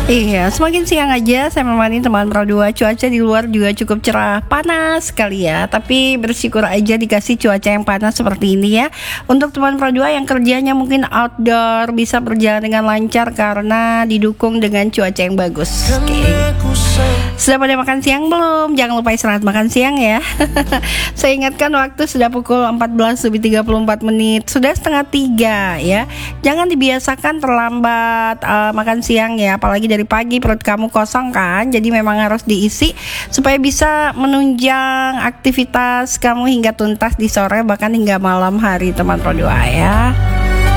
Iya, semakin siang aja saya menemani teman Pro 2. Cuaca di luar juga cukup cerah, panas sekali ya. Tapi bersyukur aja dikasih cuaca yang panas seperti ini ya. Untuk teman Pro 2 yang kerjanya mungkin outdoor bisa berjalan dengan lancar karena didukung dengan cuaca yang bagus. Oke. Sudah pada makan siang belum? Jangan lupa istirahat makan siang ya. Saya ingatkan waktu sudah pukul 14:34. Sudah setengah 3 ya. Jangan dibiasakan terlambat makan siang ya, apalagi dari pagi perut kamu kosong kan. Jadi memang harus diisi supaya bisa menunjang aktivitas kamu hingga tuntas di sore bahkan hingga malam hari teman Pro 2 ya.